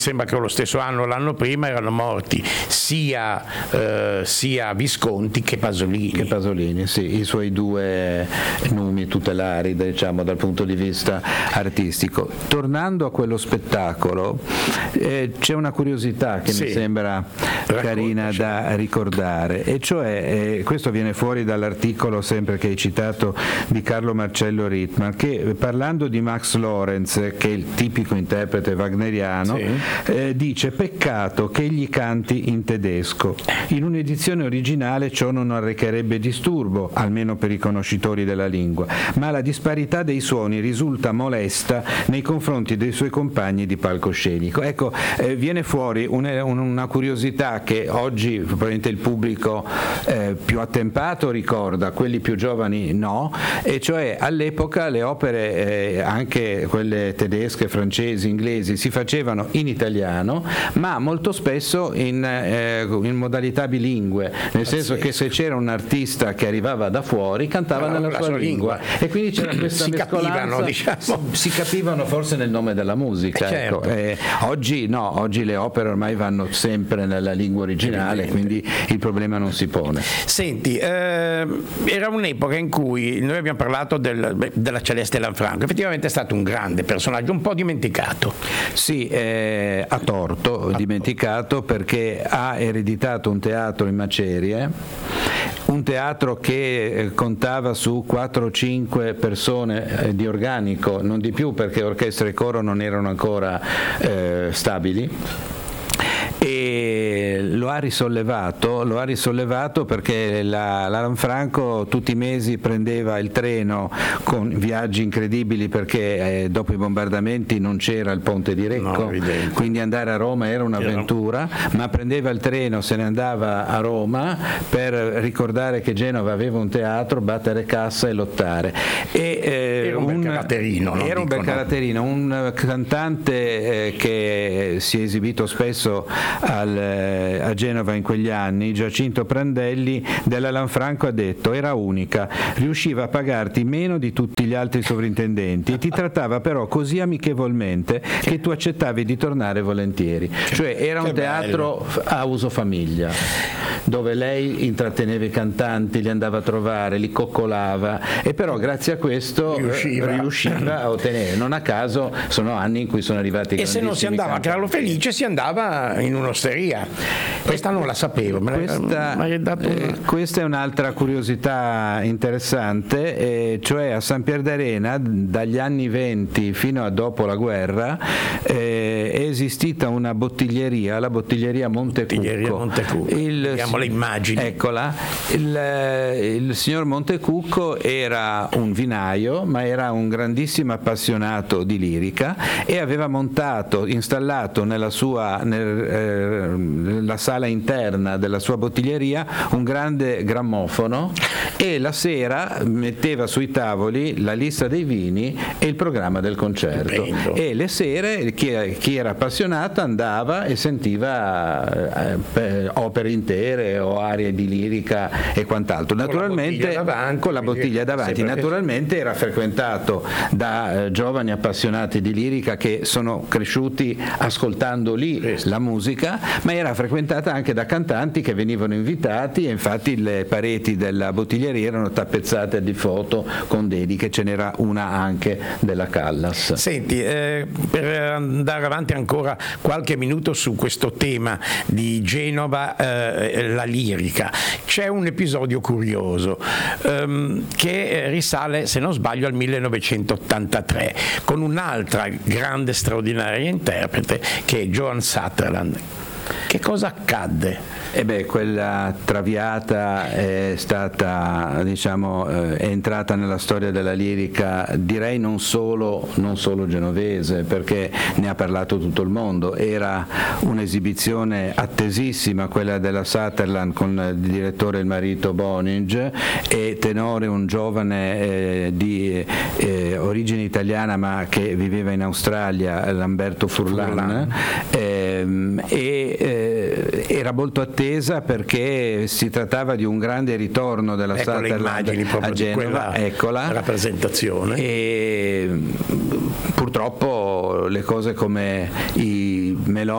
Sembra che lo stesso anno, l'anno prima, erano morti sia Visconti che Pasolini. Sì, i suoi due numi tutelari, diciamo, dal punto di vista artistico. Tornando a quello spettacolo, c'è una curiosità che mi sembra carina da ricordare, e cioè questo viene fuori dall'articolo sempre che hai citato di Carlo Marcello Rittmann, che parlando di Max Lorenz, che è il tipico interprete wagneriano, dice: peccato che egli canti in tedesco, in un'edizione originale ciò non arrecherebbe disturbo, almeno per i conoscitori della lingua, ma la disparità dei suoni risulta molesta nei confronti dei suoi compagni di palcoscenico. Ecco, viene fuori una curiosità che oggi probabilmente il pubblico più attempato ricorda, quelli più giovani no, e cioè all'epoca le opere, anche quelle tedesche, francesi, inglesi, si facevano in italiano, ma molto spesso in modalità bilingue, nel senso che se c'era un artista che arrivava da fuori cantava nella sua lingua, e quindi c'era questa mescolanza, si capivano forse nel nome della musica. Certo. Oggi no, oggi le opere ormai vanno sempre nella lingua originale, quindi il problema non si pone. Senti, era un'epoca in cui noi abbiamo parlato della Celeste Lanfranco, effettivamente è stato un grande personaggio, un po' dimenticato. Sì, a torto dimenticato, perché ha ereditato un teatro in macerie, un teatro che contava su 4 o 5 persone di organico, non di più, perché orchestra e coro non erano ancora stabili, e lo ha risollevato perché la Lanfranco tutti i mesi prendeva il treno con viaggi incredibili, perché dopo i bombardamenti non c'era il ponte di Recco, quindi andare a Roma era un'avventura, ma prendeva il treno, se ne andava a Roma per ricordare che Genova aveva un teatro, battere cassa e lottare. Era un bel caratterino, un cantante che si è esibito spesso a Genova in quegli anni, Giacinto Prandelli, della Lanfranco ha detto: era unica, riusciva a pagarti meno di tutti gli altri sovrintendenti e ti trattava però così amichevolmente che tu accettavi di tornare volentieri. Cioè era un teatro a uso famiglia, dove lei intratteneva i cantanti, li andava a trovare, li coccolava, e però grazie a questo riusciva a ottenere. Non a caso sono anni in cui sono arrivati grandissimi. E se non si andava a Carlo Felice, si andava in un'osteria. Questa non la sapevo. Questa è un'altra curiosità interessante, cioè a San Pierdarena dagli anni 20 fino a dopo la guerra è esistita una bottiglieria, la bottiglieria Montecucco. Vediamo le immagini. Eccola. Il signor Montecucco era un vinaio, ma era un grandissimo appassionato di lirica, e aveva installato nella sala interna della sua bottiglieria un grande grammofono, e la sera metteva sui tavoli la lista dei vini e il programma del concerto. Stupendo. E le sere chi era appassionato andava e sentiva opere intere o arie di lirica e quant'altro, naturalmente con la bottiglia davanti. Naturalmente era frequentato da giovani appassionati di lirica che sono cresciuti ascoltando lì la musica, ma era frequentata anche da cantanti che venivano invitati, e infatti le pareti della bottiglieria erano tappezzate di foto con dediche, ce n'era una anche della Callas. Senti, per andare avanti ancora qualche minuto su questo tema di Genova, la lirica, c'è un episodio curioso che risale, se non sbaglio, al 1983, con un'altra grande straordinaria interprete che è Joan Sutherland. Che cosa accadde? Quella Traviata è stata, è entrata nella storia della lirica, direi non solo genovese, perché ne ha parlato tutto il mondo. Era un'esibizione attesissima quella della Sutherland, con il direttore e il marito Boninge, e tenore un giovane di origine italiana ma che viveva in Australia, Lamberto Furlan. Era molto attesa perché si trattava di un grande ritorno della Sutherland a Genova, eccola, rappresentazione, e purtroppo le cose come i melodi